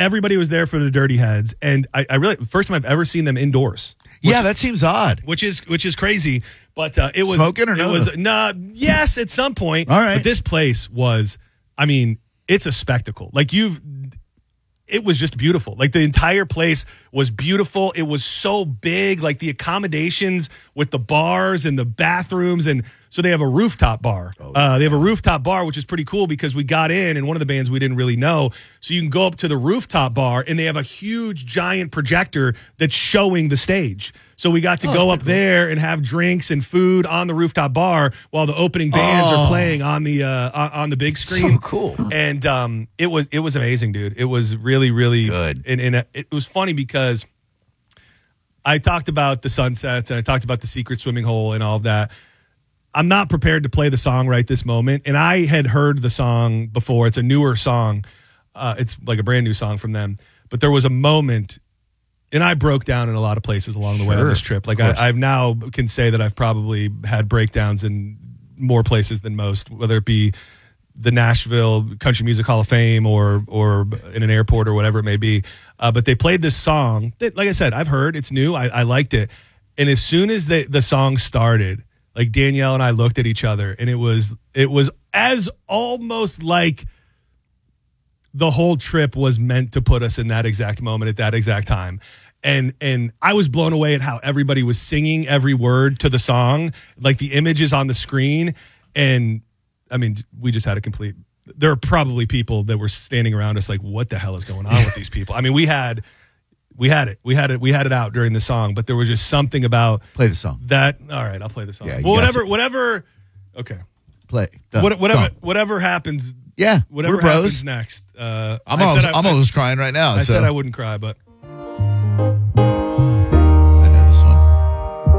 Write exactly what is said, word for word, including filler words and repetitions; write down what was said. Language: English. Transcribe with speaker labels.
Speaker 1: everybody was there for the Dirty Heads, and I, I really first time I've ever seen them indoors. Which,
Speaker 2: yeah, that seems odd.
Speaker 1: Which is which is crazy, but uh, it was
Speaker 2: smoking or
Speaker 1: it
Speaker 2: no?
Speaker 1: was nah, yes, at some point.
Speaker 2: All right,
Speaker 1: but this place was, I mean, it's a spectacle. Like you've. It was just beautiful. Like the entire place was beautiful. It was so big, like the accommodations with the bars and the bathrooms. And so they have a rooftop bar. Oh, uh, they have a rooftop bar, which is pretty cool because we got in and one of the bands we didn't really know. So you can go up to the rooftop bar and they have a huge giant projector that's showing the stage. So we got to oh, go up cool. there and have drinks and food on the rooftop bar while the opening bands oh. are playing on the uh, on the big screen.
Speaker 2: So cool.
Speaker 1: And um, it was it was amazing, dude. It was really, really
Speaker 2: good.
Speaker 1: And, and it was funny because I talked about the sunsets and I talked about the secret swimming hole and all of that. I'm not prepared to play the song right this moment. And I had heard the song before. It's a newer song. Uh, it's like a brand new song from them. But there was a moment, and I broke down in a lot of places along the
Speaker 2: sure,
Speaker 1: way on this trip. Like I, I've now can say that I've probably had breakdowns in more places than most, whether it be the Nashville Country Music Hall of Fame or or in an airport or whatever it may be. Uh, but they played this song that, like I said, I've heard. It's new. I, I liked it. And as soon as they, the song started, like Danielle and I looked at each other, and it was it was as almost like the whole trip was meant to put us in that exact moment at that exact time. And and I was blown away at how everybody was singing every word to the song, like the images on the screen. And I mean, we just had a complete. There are probably people that were standing around us like, "What the hell is going on with these people?" I mean, we had. We had it. We had it. We had it out during the song, but there was just something about
Speaker 2: play the song.
Speaker 1: That all right, I'll play the song.
Speaker 2: Yeah,
Speaker 1: well, whatever, whatever. Okay,
Speaker 2: play.
Speaker 1: What, whatever, song. whatever happens.
Speaker 2: Yeah,
Speaker 1: whatever
Speaker 2: we're bros.
Speaker 1: happens next. Uh,
Speaker 2: I'm almost, I, I'm almost crying right now.
Speaker 1: I
Speaker 2: so.
Speaker 1: said I wouldn't cry, but